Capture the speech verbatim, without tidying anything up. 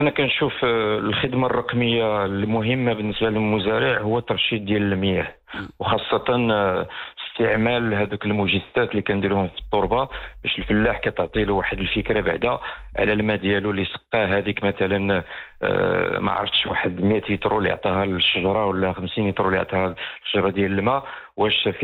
أنا كنشوف آه، الخدمة الرقمية المهمة بالنسبة للمزارع هو ترشيد ديال المياه، مم. وخاصة آه، استعمال هذوك المجدات اللي كنديروهم في التربة باش الفلاح كتعطي له واحد الفكرة بعدا على الماء ديالو اللي سقاه. هذيك مثلا آه، ما عرفتش واحد مية لتر اللي عطاها للشجرة ولا خمسين لتر اللي عطاها للشجرة ديال الماء، واش